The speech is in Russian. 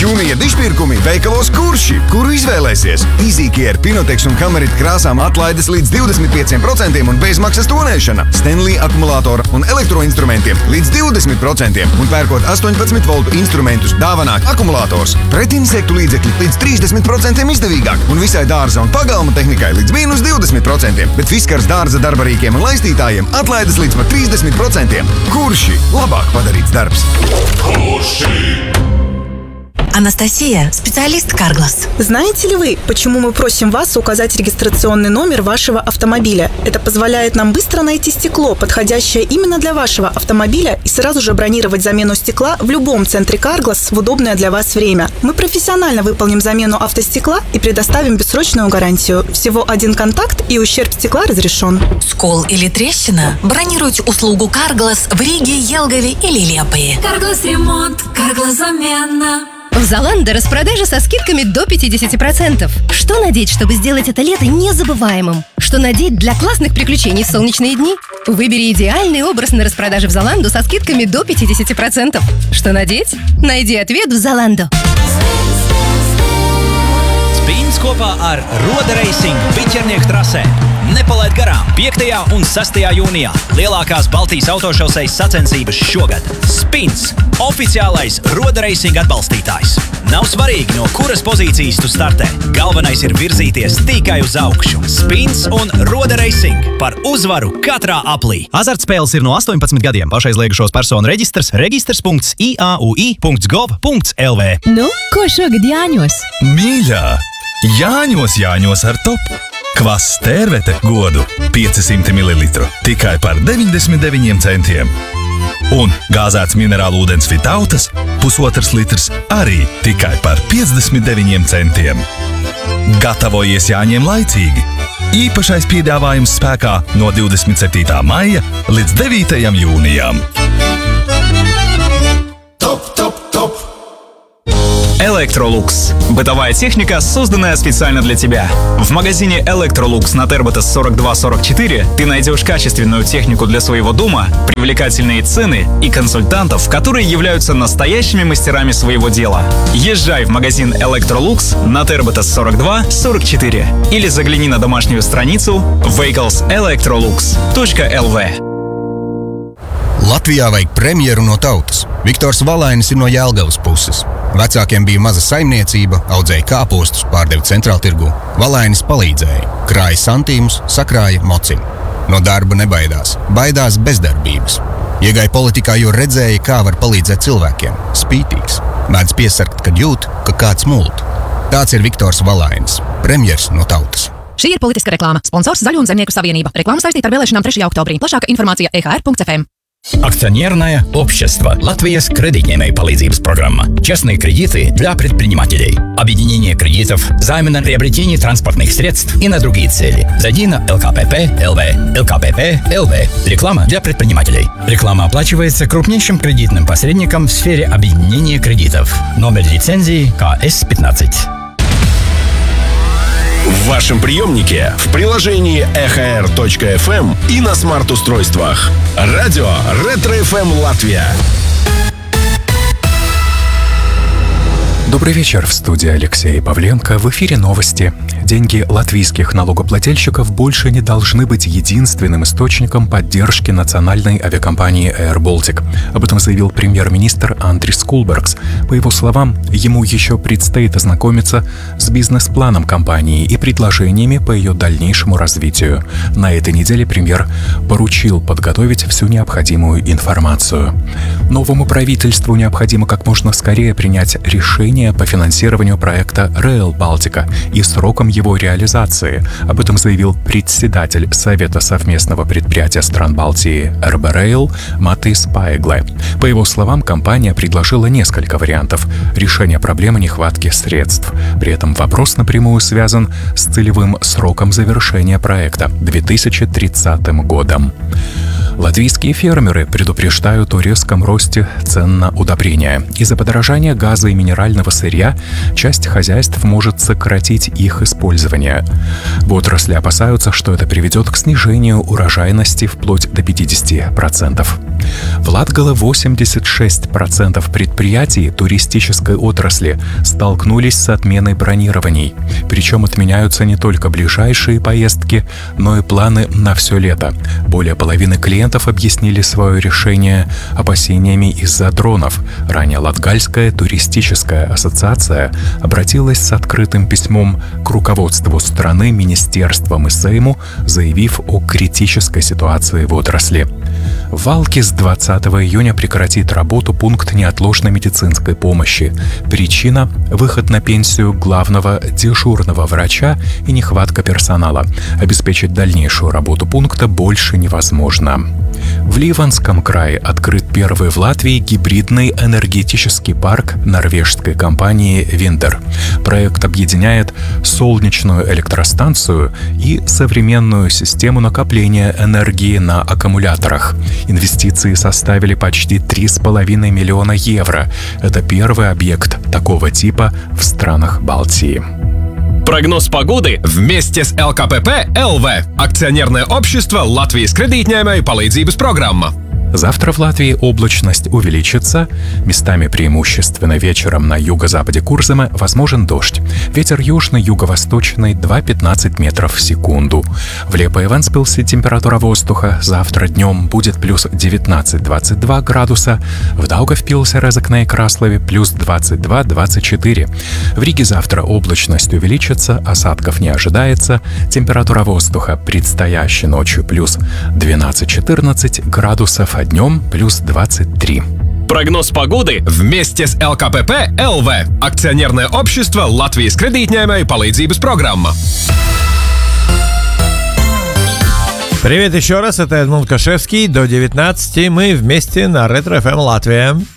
Jūnija dišpirkumi veikalos Kurši, kuru izvēlēsies. Easycare, Pinotex un Kamerit krāsām atlaides līdz 25% un bezmaksas tonēšana. Stanley akumulātora un elektroinstrumentiem līdz 20% un pērkot 18 voltu instrumentus dāvanā akumulātors. Pretinsektu līdzekļi līdz 30% izdevīgāk un visai dārza un pagalma tehnikai līdz mīnus 20%, bet Fiskars dārza darbarīkiem un laistītājiem atlaides līdz pat 30%. Kurši labāk padarīts darbs? Анастасия, специалист Carglass. Знаете ли вы, почему мы просим вас указать регистрационный номер вашего автомобиля? Это позволяет нам быстро найти стекло, подходящее именно для вашего автомобиля, и сразу же бронировать замену стекла в любом центре Carglass в удобное для вас время. Мы профессионально выполним замену автостекла и предоставим бессрочную гарантию. Всего один контакт, и ущерб стекла разрешен. Скол или трещина? Бронируйте услугу Carglass в Риге, Елгове или Лепое. Carglass ремонт, Carglass замена. В Zalando распродажа со скидками до 50%. Что надеть, чтобы сделать это лето незабываемым? Что надеть для классных приключений в солнечные дни? Выбери идеальный образ на распродаже в Zalando со скидками до 50%. Что надеть? Найди ответ в Zalando. Spins kopā ar Roda Racing Piķernieku trasē. Nepalaid garām 5. un 6. jūnijā lielākās Baltijas autošosejas sacensības šogad. Spins – oficiālais Roda Racing atbalstītājs. Nav svarīgi, no kuras pozīcijas tu startē. Galvenais ir virzīties tikai uz augšu. Spins un Roda Racing par uzvaru katrā aplī. Azartspēles ir no 18 gadiem. Pašaizliegušos personu reģistrs registrs.iau.gov.lv. Nu, ko šogad Jāņos? Mīļā! Jāņos ar topu. Kvass Tērvete godu 500 ml tikai par 99 centiem. Un gāzēts minerālu ūdens Vitautas 1,5 litrs arī tikai par 59 centiem. Gatavojies Jāņiem laicīgi. Īpašais piedāvājums spēkā no 27. maija līdz 9. jūnijam. Топ. Electrolux. Бытовая техника, созданная специально для тебя. В магазине Electrolux на Терботас 4244 ты найдешь качественную технику для своего дома, привлекательные цены и консультантов, которые являются настоящими мастерами своего дела. Езжай в магазин Electrolux на Терботас 4244 или загляни на домашнюю страницу vehicle.electrolux.lv. Latvijā vajag premjeru no tautas. Viktors Valainis ir no Jelgavas puses. Vecākiem bija maza saimniecība, audzēja kāpostus, pārdeva centrāltirgu. Valainis palīdzēja, krāja santīmus, sakrāja mocim. No darba nebaidās, baidās bezdarbības. Iegāja politikā, jo redzēja, kā var palīdzēt cilvēkiem. Spītīgs, mēdz piesargt, kad jūt, ka kāds mult. Tāds ir Viktors Valainis, premjers no tautas. Šī ir politiska reklāma. Sponsors Zaļo un zemnieku savienība. Reklāma saistīta ar vēlēšanām 3. oktobrī. Plašāka informācija ehr.fm. Акционерное общество «Латвияс кредитной palīdzības программа». Частные кредиты для предпринимателей. Объединение кредитов, займы на приобретение транспортных средств и на другие цели. Зайди на ЛКПП.ЛВ. ЛКПП.ЛВ. Реклама для предпринимателей. Реклама оплачивается крупнейшим кредитным посредником в сфере объединения кредитов. Номер лицензии КС-15. В вашем приемнике, в приложении ehr.fm и на смарт-устройствах. Радио Ретро-ФМ Латвия. Добрый вечер, в студии Алексей Павленко. В эфире новости. Деньги латвийских налогоплательщиков больше не должны быть единственным источником поддержки национальной авиакомпании Air Baltic. Об этом заявил премьер-министр Андрис Кулбергс. По его словам, ему еще предстоит ознакомиться с бизнес-планом компании и предложениями по ее дальнейшему развитию. На этой неделе премьер поручил подготовить всю необходимую информацию. Новому правительству необходимо как можно скорее принять решение по финансированию проекта Rail Baltica и сроком его реализации. Об этом заявил председатель Совета совместного предприятия стран Балтии РБ Rail Матис Пайгле. По его словам, компания предложила несколько вариантов решения проблемы нехватки средств. При этом вопрос напрямую связан с целевым сроком завершения проекта – 2030 годом. Латвийские фермеры предупреждают о резком росте цен на удобрения. Из-за подорожания газа и минерального сырья, часть хозяйств может сократить их использование. В отрасли опасаются, что это приведет к снижению урожайности вплоть до 50%. В Латгале 86% предприятий туристической отрасли столкнулись с отменой бронирований. Причем отменяются не только ближайшие поездки, но и планы на все лето. Более половины клиентов объяснили свое решение опасениями из-за дронов. Ранее Латгальская туристическая ассоциация обратилась с открытым письмом к руководству страны, министерствам и Сейму, заявив о критической ситуации в отрасли. В Валке с 20 июня прекратит работу пункт неотложной медицинской помощи. Причина – выход на пенсию главного дежурного врача и нехватка персонала. Обеспечить дальнейшую работу пункта больше невозможно. В Ливанском крае открыт первый в Латвии гибридный энергетический парк норвежской компании «Виндер». Проект объединяет солнечную электростанцию и современную систему накопления энергии на аккумуляторах. Инвестиции составили почти 3,5 миллиона евро. Это первый объект такого типа в странах Балтии. Прогноз погоды вместе с ЛКПП ЛВ. Акционерное общество Латвijas kredītņēmēju palīdzības программа. Завтра в Латвии облачность увеличится. Местами преимущественно вечером на юго-западе Курзема возможен дождь. Ветер южно-юго-восточный 2,15 метров в секунду. В Лиепае-Вентспилсе температура воздуха завтра днем будет плюс 19-22 градуса. В Даугавпилсе, Резекне и Краслове плюс 22-24. В Риге завтра облачность увеличится, осадков не ожидается. Температура воздуха предстоящей ночью плюс 12-14 градусов, а днем плюс 23. Прогноз погоды вместе с ЛКПП ЛВ. Акционерное общество Латвijas kredītņēmēju palīdzības программа. Привет еще раз, это Эдмунд Кашевский. До 19 мы вместе на Ретро ФМ Латвия.